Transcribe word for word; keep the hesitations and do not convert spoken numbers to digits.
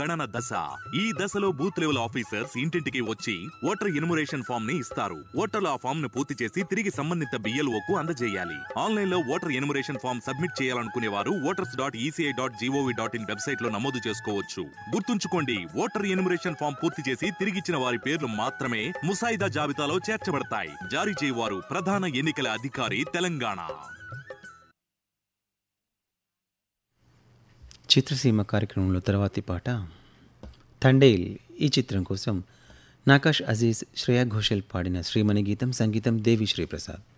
గణన దశ. ఈ దశలో బూత్ లెవెల్ ఆఫీసర్స్ ఇంటింటికి వచ్చి ఓటర్ ఎన్యుమరేషన్ ఫామ్ ని ఇస్తారు. ఓటర్లు ఆ ఫామ్ ను పూర్తి చేసి తిరిగి సంబంధిత బిఎల్ఓకు అందజేయాలి. ఆన్లైన్ లో ఓటర్ ఎన్యుమరేషన్ ఫామ్ సబ్మిట్ చేయాలనుకునే వారు voters dot ECI dot GOV dot in website లో నమోదు చేసుకోవచ్చు. గుర్తుంచుకోండి, ఓటర్ ఎన్యుమరేషన్ ఫామ్ పూర్తి చేసి తిరిగిచ్చిన వారి పేర్లు మాత్రమే ముసాయిదా జాబితాలో చేర్చబడతాయి. జారీ చేయవారు ప్రధాన ఎన్నికల అధికారి, తెలంగాణ. చిత్రసీమ కార్యక్రమంలో తర్వాతి పాట తండేల్. ఈ చిత్రం కోసం నాకాష్ అజీజ్, శ్రేయా ఘోషల్ పాడిన శ్రీమణి గీతం, సంగీతం దేవి శ్రీప్రసాద్.